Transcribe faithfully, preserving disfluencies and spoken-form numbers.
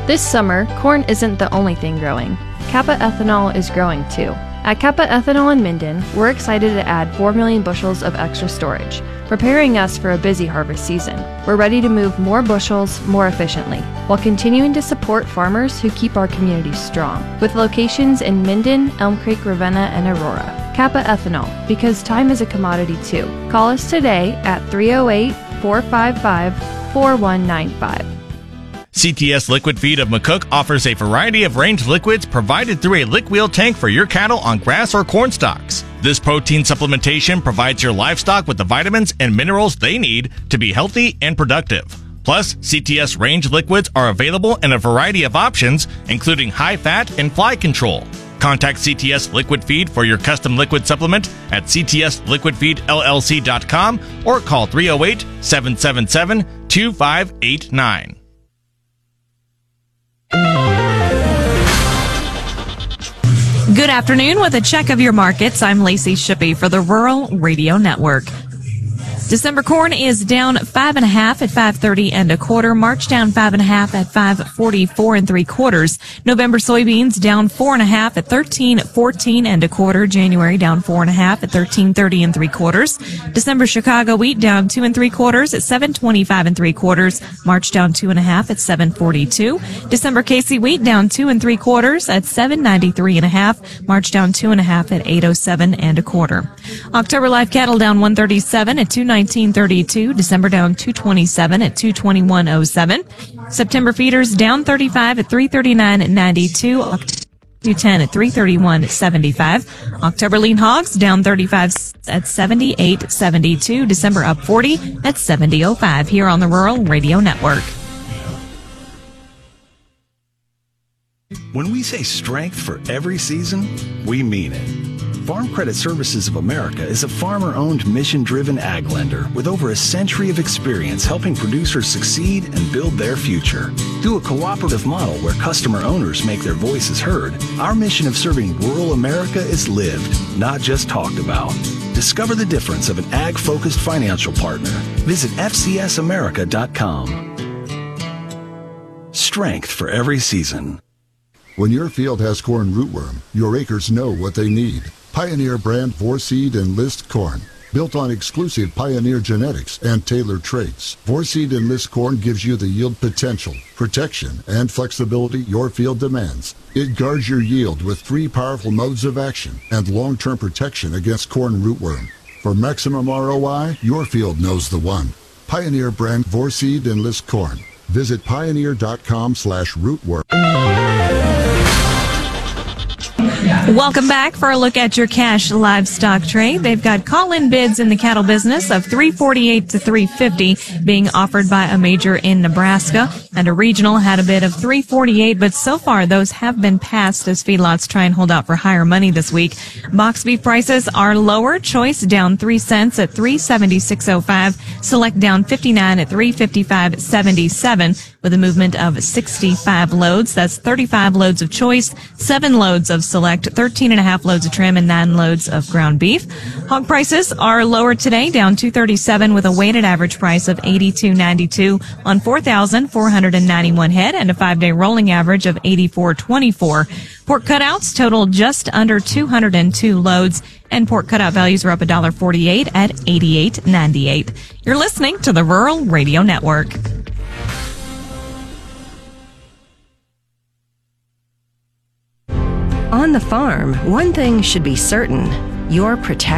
This summer, corn isn't the only thing growing. Kappa Ethanol is growing too. At Kappa Ethanol in Minden, we're excited to add four million bushels of extra storage, preparing us for a busy harvest season. We're ready to move more bushels more efficiently, while continuing to support farmers who keep our communities strong, with locations in Minden, Elm Creek, Ravenna, and Aurora. Kappa Ethanol, because time is a commodity too. Call us today at three oh eight, four five five, four one nine five. C T S Liquid Feed of McCook offers a variety of range liquids provided through a lick wheel tank for your cattle on grass or corn stalks. This protein supplementation provides your livestock with the vitamins and minerals they need to be healthy and productive. Plus, C T S range liquids are available in a variety of options, including high fat and fly control. Contact C T S Liquid Feed for your custom liquid supplement at c t s liquid feed l l c dot com or call three oh eight, seven seven seven, two five eight nine. Good afternoon. With a check of your markets, I'm Lacey Shippey for the Rural Radio Network. December corn is down five and a half at five thirty and a quarter. March down five and a half at five forty-four and three quarters. November soybeans down four and a half at thirteen fourteen and a quarter. January down four and a half at thirteen thirty and three quarters. December Chicago wheat down two and three quarters at seven twenty-five and three quarters. March down two and a half at seven forty-two. December K C wheat down two and three quarters at seven ninety-three and a half. March down two and a half at eight oh seven and a quarter. October live cattle down one thirty-seven at two nineteen thirty-two. December down two twenty-seven at two twenty-one oh seven. September feeders down thirty-five at three thirty-nine at ninety-two. two ten at three thirty-one seventy-five. October lean hogs down thirty-five at seventy-eight seventy-two. December up forty at seventy oh five here on the Rural Radio Network. When we say strength for every season, we mean it. Farm Credit Services of America is a farmer-owned, mission-driven ag lender with over a century of experience helping producers succeed and build their future. Through a cooperative model where customer owners make their voices heard, our mission of serving rural America is lived, not just talked about. Discover the difference of an ag-focused financial partner. Visit f c s america dot com. Strength for every season. When your field has corn rootworm, your acres know what they need. Pioneer brand Vorseed Enlist corn. Built on exclusive Pioneer genetics and tailored traits, Vorseed Enlist corn gives you the yield potential, protection, and flexibility your field demands. It guards your yield with three powerful modes of action and long-term protection against corn rootworm. For maximum R O I, your field knows the one. Pioneer brand Vorseed Enlist corn. Visit pioneer.com slash rootworm. Welcome back for a look at your cash livestock trade. They've got call-in bids in the cattle business of three forty-eight to three fifty being offered by a major in Nebraska, and a regional had a bid of three forty-eight, but so far those have been passed as feedlots try and hold out for higher money this week. Box beef prices are lower. Choice down three cents at three seventy-six oh five. Select down fifty-nine at three fifty-five seventy-seven with a movement of sixty-five loads. That's thirty-five loads of choice, seven loads of select, thirteen and a half loads of trim, and nine loads of ground beef. Hog prices are lower today, down two thirty-seven with a weighted average price of eighty-two ninety-two on four thousand four hundred ninety-one head and a five-day rolling average of eighty-four twenty-four. Pork cutouts total just under two hundred two loads, and pork cutout values are up one forty-eight at eighty-eight ninety-eight. You're listening to the Rural Radio Network. On the farm, one thing should be certain: your protection.